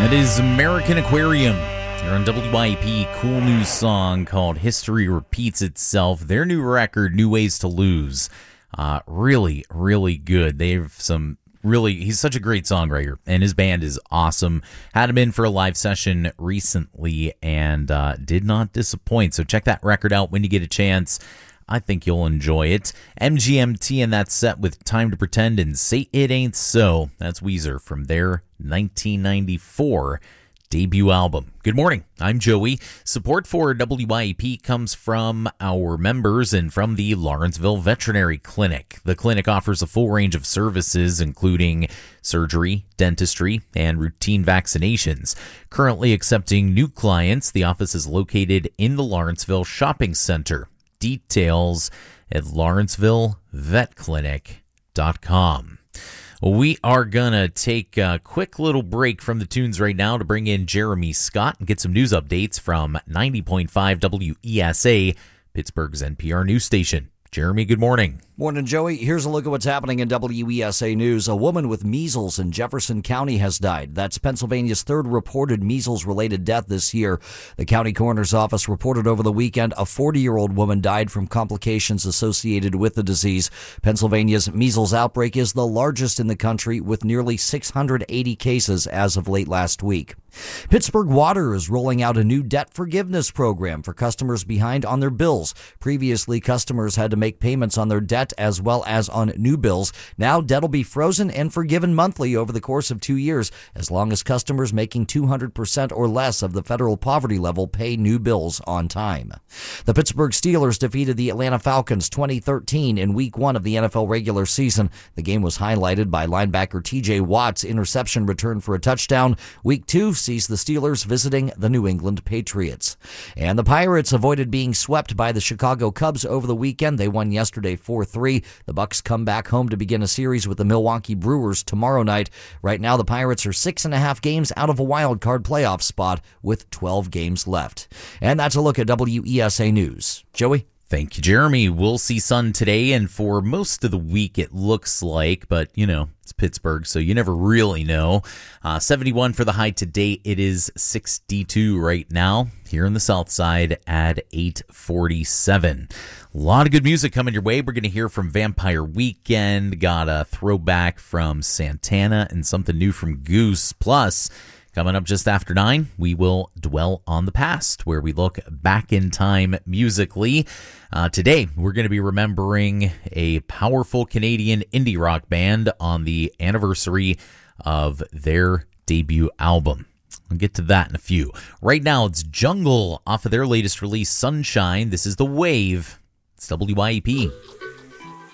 That is American Aquarium. You're on WYP. Cool new song called History Repeats Itself. Their new record, New Ways to Lose. Really, really good. They have some he's such a great songwriter, and his band is awesome. Had him in for a live session recently and did not disappoint. So check that record out when you get a chance. I think you'll enjoy it. MGMT and that set with Time to Pretend and Say It Ain't So. That's Weezer from their 1994 debut album. Good morning. I'm Joey. Support for WYEP comes from our members and from the Lawrenceville Veterinary Clinic. The clinic offers a full range of services, including surgery, dentistry, and routine vaccinations. Currently accepting new clients, the office is located in the Lawrenceville Shopping Center. Details at lawrencevillepetclinic.com. We are going to take a quick little break from the tunes right now to bring in Jeremy Scott and get some news updates from 90.5 WESA, Pittsburgh's NPR news station. Jeremy, good morning. Morning, Joey. Here's a look at what's happening in WESA News. A woman with measles in Jefferson County has died. That's Pennsylvania's third reported measles-related death this year. The county coroner's office reported over the weekend a 40-year-old woman died from complications associated with the disease. Pennsylvania's measles outbreak is the largest in the country, with nearly 680 cases as of late last week. Pittsburgh Water is rolling out a new debt forgiveness program for customers behind on their bills. Previously, customers had to make payments on their debt as well as on new bills. Now, debt will be frozen and forgiven monthly over the course of 2 years, as long as customers making 200% or less of the federal poverty level pay new bills on time. The Pittsburgh Steelers defeated the Atlanta Falcons 20-13 in Week 1 of the NFL regular season. The game was highlighted by linebacker T.J. Watt's interception return for a touchdown. Week 2 sees the Steelers visiting the New England Patriots. And the Pirates avoided being swept by the Chicago Cubs over the weekend. They won yesterday 4-3. The Bucks come back home to begin a series with the Milwaukee Brewers tomorrow night. Right now, the Pirates are 6.5 games out of a wild card playoff spot with 12 games left. And that's a look at WESA News. Joey? Thank you, Jeremy. We'll see sun today, and for most of the week it looks like, but, it's Pittsburgh, so you never really know. 71 for the high today. It is 62 right now here on the south side at 8:47. A lot of good music coming your way. We're going to hear from Vampire Weekend, got a throwback from Santana, and something new from Goose. Plus, coming up just after 9, we will dwell on the past, where we look back in time musically. Today, we're going to be remembering a powerful Canadian indie rock band on the anniversary of their debut album. I'll get to that in a few. Right now, it's Jungle off of their latest release, Sunshine. This is The Wave. It's WYEP.